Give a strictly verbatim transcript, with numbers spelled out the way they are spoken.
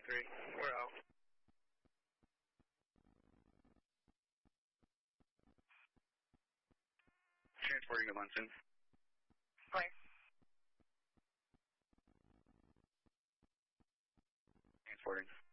three. We're out. Transporting to Munson. Right. Transporting.